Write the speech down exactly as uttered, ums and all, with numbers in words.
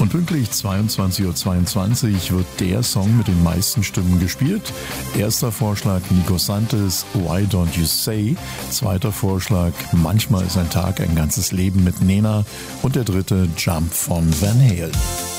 Und pünktlich zweiundzwanzig Uhr zweiundzwanzig wird der Song mit den meisten Stimmen gespielt. Erster Vorschlag Nico Santos, Why Don't You Say? Zweiter Vorschlag Manchmal ist ein Tag ein ganzes Leben mit Nena. Und der dritte Jump von Van Halen.